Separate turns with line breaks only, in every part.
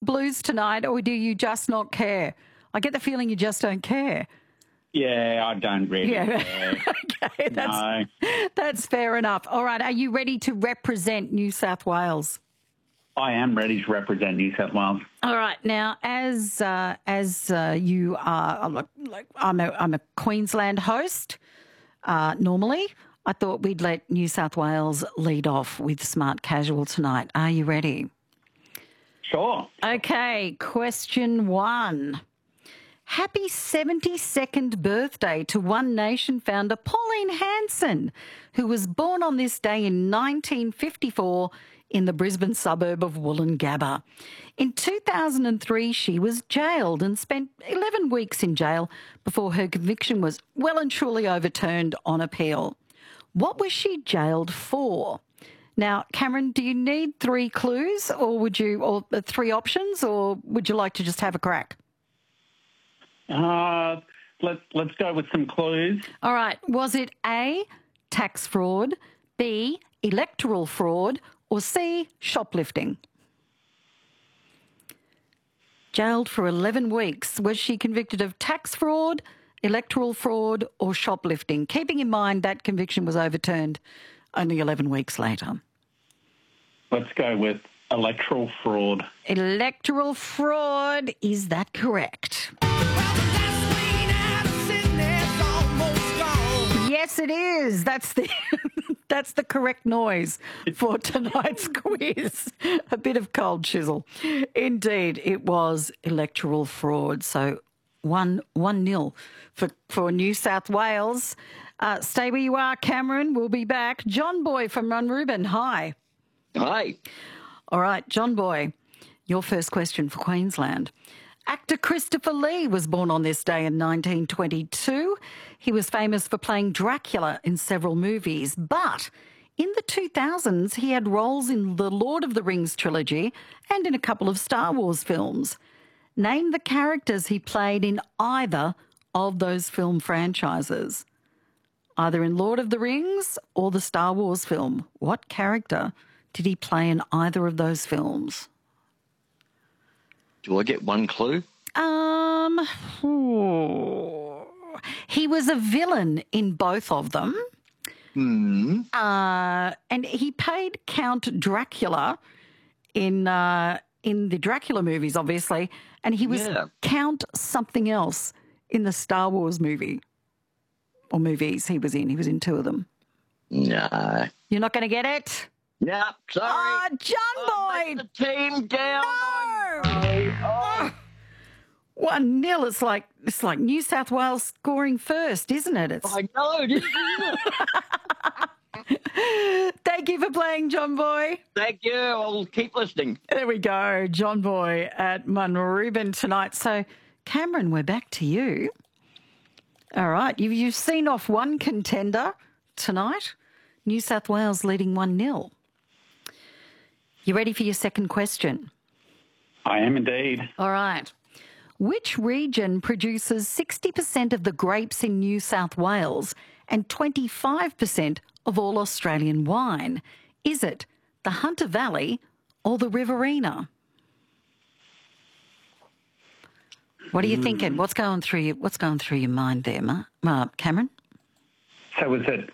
Blues tonight, or do you just not care? I get the feeling you just don't care.
Yeah, I don't really care.
Okay, that's fair enough. All right, are you ready to represent New South Wales?
I am ready to represent New South Wales.
All right, now as you are, I'm a Queensland host. Normally, I thought we'd let New South Wales lead off with Smart Casual tonight. Are you ready?
Sure.
Okay, question 1. Happy 72nd birthday to One Nation founder Pauline Hanson, who was born on this day in 1954 in the Brisbane suburb of Woolloongabba. In 2003, she was jailed and spent 11 weeks in jail before her conviction was well and truly overturned on appeal. What was she jailed for? Now, Cameron, do you need 3 clues or 3 options, or would you like to just have a crack?
Let's go with some clues.
All right. Was it A, tax fraud, B, electoral fraud, or C, shoplifting? Jailed for 11 weeks. Was she convicted of tax fraud, electoral fraud, or shoplifting? Keeping in mind that conviction was overturned only 11 weeks later.
Let's go with electoral fraud.
Electoral fraud. Is that correct? Yes, it is. That's the correct noise for tonight's quiz. A bit of cold chisel. Indeed, it was electoral fraud. So 1-0 for New South Wales. Stay where you are, Cameron. We'll be back. John Boy from Munrooban. Hi.
Hi.
All right, John Boy, your first question for Queensland. Actor Christopher Lee was born on this day in 1922. He was famous for playing Dracula in several movies, but in the 2000s he had roles in the Lord of the Rings trilogy and in a couple of Star Wars films. Name the characters he played in either of those film franchises. Either in Lord of the Rings or the Star Wars film. What character did he play in either of those films?
Do I get one clue?
He was a villain in both of them. And he played Count Dracula in the Dracula movies, obviously, and he was Count something else in the Star Wars movie or movies he was in. He was in 2 of them.
No.
You're not going to get it?
Yeah, sorry.
Oh, John Boyd!
The team down.
No! 1-0. It's like New South Wales scoring first, isn't it?
I know, isn't it?
Thank you for playing, John Boy.
Thank you. I'll keep listening.
There we go. John Boy at Munrooban tonight. So, Cameron, we're back to you. All right. You've seen off one contender tonight. New South Wales leading 1-0. You ready for your second question?
I am indeed.
All right. Which region produces 60% of the grapes in New South Wales and 25% of all Australian wine? Is it the Hunter Valley or the Riverina? What are you thinking? What's going through your mind there, Cameron?
So was it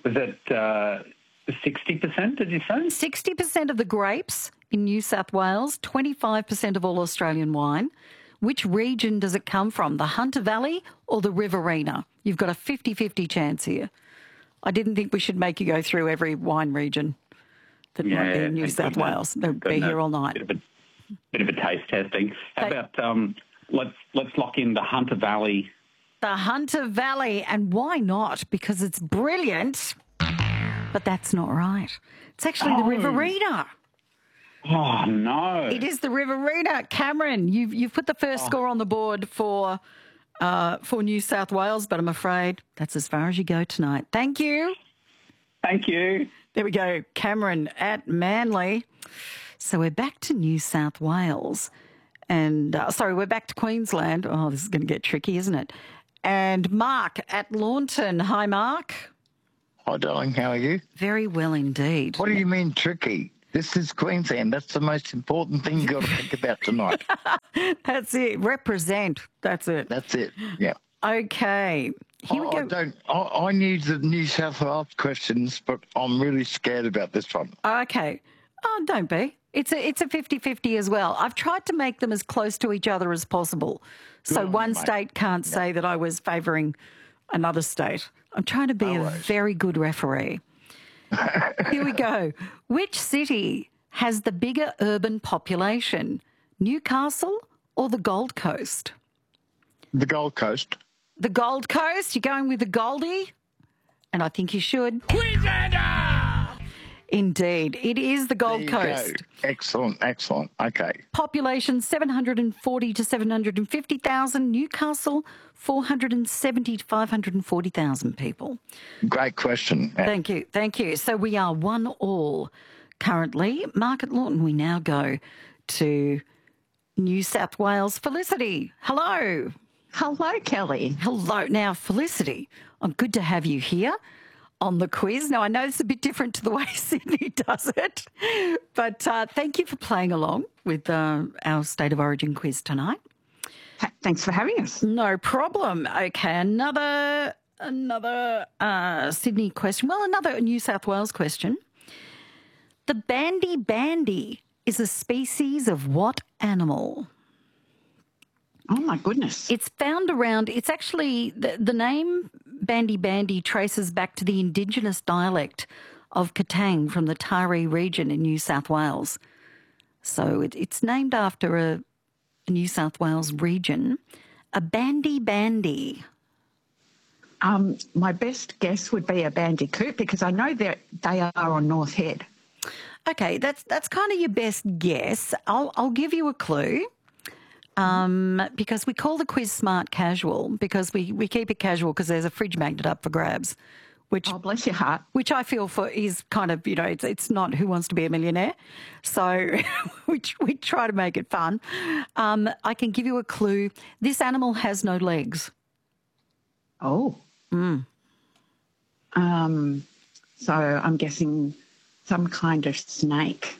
60%, did you say?
60% of the grapes in New South Wales, 25% of all Australian wine. Which region does it come from, the Hunter Valley or the Riverina? You've got a 50-50 chance here. I didn't think we should make you go through every wine region that might be in New South Wales. They'll be here all night.
Bit of a taste testing. How about let's lock in the Hunter Valley.
The Hunter Valley, and why not? Because it's brilliant. But that's not right. It's actually the Riverina.
Oh, no.
It is the Riverina. Cameron, you've put the first score on the board for New South Wales, but I'm afraid that's as far as you go tonight. Thank you.
Thank you.
There we go. Cameron at Manly. So we're back to New South Wales. And, we're back to Queensland. Oh, this is going to get tricky, isn't it? And Mark at Launton. Hi, Mark.
Hi, darling. How are you?
Very well indeed.
What do you mean tricky? This is Queensland. That's the most important thing you've got to think about tonight.
That's it. Represent. That's it.
That's it. Yeah.
Okay. Here we go.
I knew the New South Wales questions, but I'm really scared about this one.
Okay. Oh, don't be. It's a 50-50 as well. I've tried to make them as close to each other as possible. So one state can't say that I was favouring another state. I'm trying to be a very good referee. Here we go. Which city has the bigger urban population, Newcastle or the Gold Coast?
The Gold Coast.
The Gold Coast? You're going with the Goldie? And I think you should.
Queenslander!
Indeed. It is the Gold
There you
Coast.
go. Excellent, excellent. Okay.
Population 740 to 750,000. Newcastle 470 to 540,000 people.
Great question.
Thank you. Thank you. So we are 1-1 currently. Mark at Lawton, we now go to New South Wales. Felicity, hello.
Hello, Kelly.
Hello. Now, Felicity, good to have you here on the quiz. Now, I know it's a bit different to the way Sydney does it, but thank you for playing along with our State of Origin quiz tonight.
Thanks for having us.
No problem. Okay, another Sydney question. Well, another New South Wales question. The bandy is a species of what animal?
Oh, my goodness.
It's found around, it's actually, the name bandy traces back to the indigenous dialect of Katang from the Taree region in New South Wales. So it's named after a New South Wales region. A bandy.
My best guess would be a bandicoot because I know that they are on North Head.
Okay, that's kind of your best guess. I'll give you a clue. Because we call the quiz smart casual because we keep it casual because there's a fridge magnet up for grabs, which
Oh, bless your heart.
which I feel for is kind of, it's not Who Wants to Be a Millionaire. So we try to make it fun. I can give you a clue. This animal has no legs.
Oh. So I'm guessing some kind of snake.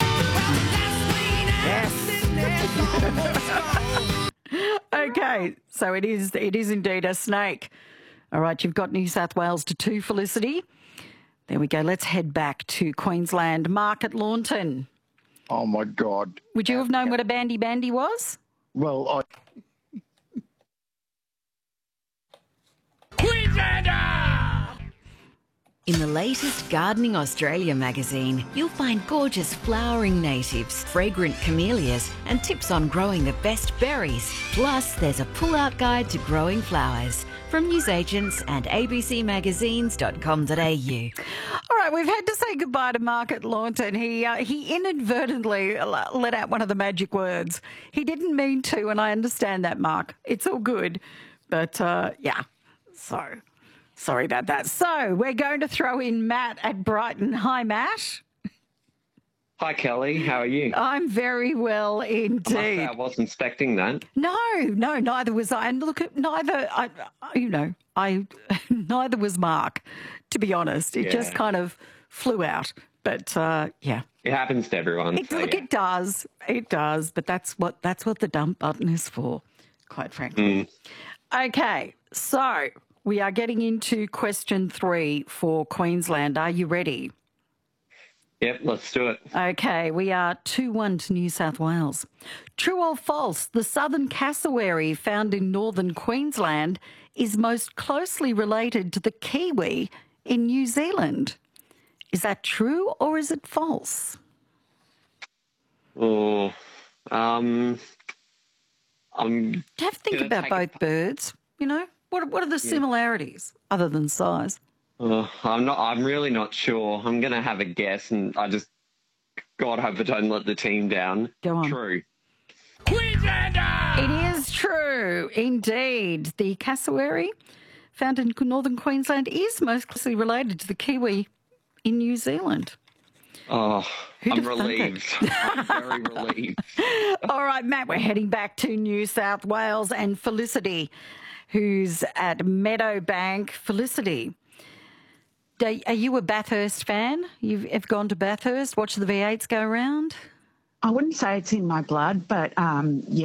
Okay, so it is indeed a snake. All right, you've got New South Wales to 2, Felicity. There we go. Let's head back to Queensland. Mark at Launton.
Oh, my God.
Would you have known what a bandy was?
Well,
In the latest Gardening Australia magazine, you'll find gorgeous flowering natives, fragrant camellias, and tips on growing the best berries. Plus, there's a pull-out guide to growing flowers from newsagents and abcmagazines.com.au.
All right, we've had to say goodbye to Mark at Launton. He inadvertently let out one of the magic words. He didn't mean to, and I understand that, Mark. It's all good. But, yeah, so sorry about that. So we're going to throw in Matt at Brighton. Hi, Matt.
Hi, Kelly. How are you?
I'm very well
I must say
indeed.
I wasn't expecting that.
No, neither was I. And look, neither was Mark, to be honest. It just
Yeah.
kind of flew out. But, yeah.
It happens to everyone.
It,
so,
look,
yeah.
it does. It does. But that's what the dump button is for, quite frankly. Okay, so we are getting into question 3 for Queensland. Are you ready?
Yep, let's do it.
Okay, we are 2-1 to New South Wales. True or false, the southern cassowary found in northern Queensland is most closely related to the kiwi in New Zealand. Is that true or is it false?
Oh, I'm
Have to think
Gonna
about
take
both birds, What are the similarities other than size?
I'm really not sure. I'm going to have a guess, and God hope I don't let the team down.
Go on.
True.
It is true, indeed. The cassowary found in northern Queensland is most closely related to the kiwi in New Zealand.
Oh,
Who'd
I'm
have thunk it?
relieved. I'm very relieved.
All right, Matt, we're heading back to New South Wales and Felicity, who's at Meadowbank. Felicity, Are you a Bathurst fan? You've gone to Bathurst, watched the V8s go around?
I wouldn't say it's in my blood, but